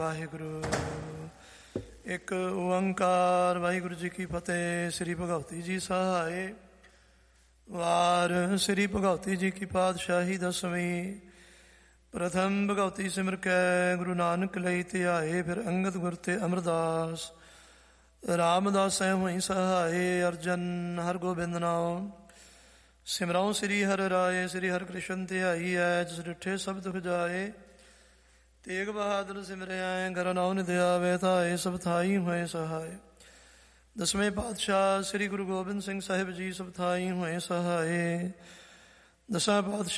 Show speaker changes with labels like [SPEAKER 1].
[SPEAKER 1] ਵਾਹਿਗੁਰੂ। ਇੱਕ ਓੰਕਾਰ। ਵਾਹਿਗੁਰੂ ਜੀ ਕੀ ਫਤਿਹ। ਸ੍ਰੀ ਭਗਵਤੀ ਜੀ ਸਹਾਏ। ਵਾਰ ਸ੍ਰੀ ਭਗਵਤੀ ਜੀ ਕੀ ਪਾਤਸ਼ਾਹੀ ਦਸਵੀਂ। ਪ੍ਰਥਮ ਭਗਵਤੀ ਸਿਮਰ ਕੈ ਗੁਰੂ ਨਾਨਕ ਲਈ ਧਿਆਏ। ਫਿਰ ਅੰਗਦ ਗੁਰ ਤੇ ਅਮਰਦਾਸ ਰਾਮਦਾਸ ਹੋਈ ਸਹਾਏ। ਅਰਜਨ ਹਰਗੋਬਿੰਦ ਨਾਮ ਸਿਮਰਉ ਸ੍ਰੀ ਹਰਿ ਰਾਏ। ਸ੍ਰੀ ਹਰਿ ਕ੍ਰਿਸ਼ਨ ਧਿਆਈ ਐ ਜਿਸ ਡਿਠੇ ਸਭ ਦੁਖ ਜਾਏ। ਤੇਗ ਬਹਾਦਰ ਸਿਮਰਿਆ ਗਰ ਨਾਉ ਨਿਧ ਆਵੇ। ਧਾਏ ਸਭ ਥਾਈ ਹੋਏ ਸਹਾਏ। ਦਸਵੇਂ ਪਾਤਸ਼ਾਹ ਸ੍ਰੀ ਗੁਰੂ ਗੋਬਿੰਦ ਸਿੰਘ ਸਾਹਿਬ ਜੀ ਸਭ ਥਾਈ ਹੋਏ ਸਹਾਏ। ਦਸਾਂ ਪਾਤਸ਼ਾਹ